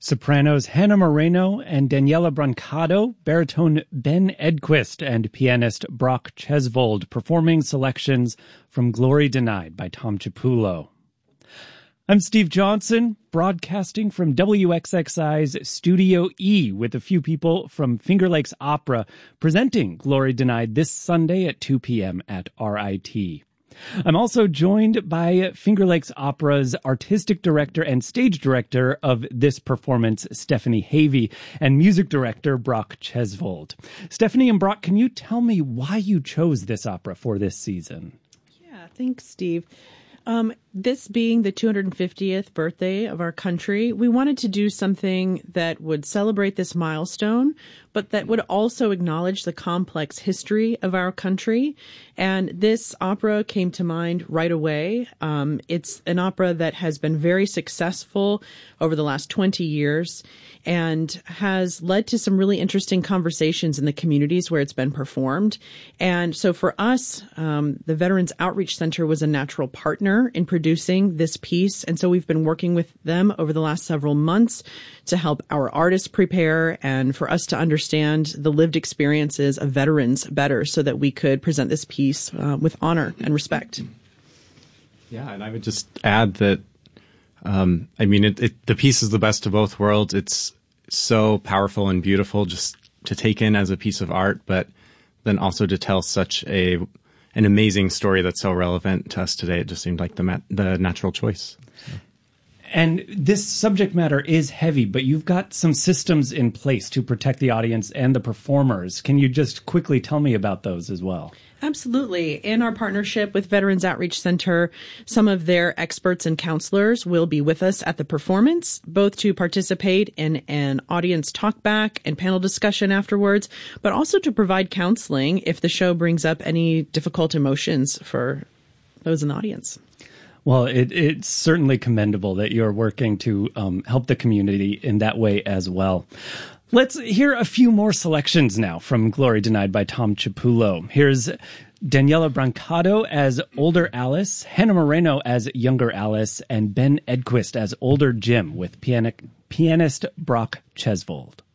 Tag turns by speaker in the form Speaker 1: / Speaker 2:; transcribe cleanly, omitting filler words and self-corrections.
Speaker 1: Sopranos Hannah Moreno and Daniela Brancado, baritone Ben Edquist, and pianist Brock Chesvold performing selections from Glory Denied by Tom Chiapullo. I'm Steve Johnson, broadcasting from WXXI's Studio E with a few people from Finger Lakes Opera, presenting Glory Denied this Sunday at 2 p.m. at RIT. I'm also joined by Finger Lakes Opera's artistic director and stage director of this performance, Stephanie Havey, and music director Brock Chesvold. Stephanie and Brock, can you tell me why you chose this opera for this season?
Speaker 2: Yeah, thanks, Steve. This being the 250th birthday of our country, we wanted to do something that would celebrate this milestone, but that would also acknowledge the complex history of our country. And this opera came to mind right away. It's an opera that has been very successful over the last 20 years and has led to some really interesting conversations in the communities where it's been performed. And so for us, the Veterans Outreach Center was a natural partner in producing this piece. And so we've been working with them over the last several months to help our artists prepare and for us to understand the lived experiences of veterans better so that we could present this piece with honor and respect.
Speaker 3: Yeah, and I would just add that, the piece is the best of both worlds. It's so powerful and beautiful just to take in as a piece of art, but then also to tell such an amazing story that's so relevant to us today. It just seemed like the natural choice. So.
Speaker 1: And this subject matter is heavy, but you've got some systems in place to protect the audience and the performers. Can you just quickly tell me about those as well?
Speaker 2: Absolutely. In our partnership with Veterans Outreach Center, some of their experts and counselors will be with us at the performance, both to participate in an audience talkback and panel discussion afterwards, but also to provide counseling if the show brings up any difficult emotions for those in the audience.
Speaker 1: Well, it's certainly commendable that you're working to help the community in that way as well. Let's hear a few more selections now from Glory Denied by Tom Chiapullo. Here's Daniela Brancado as older Alice, Hannah Moreno as younger Alice, and Ben Edquist as older Jim with pianist Brock Chesvold.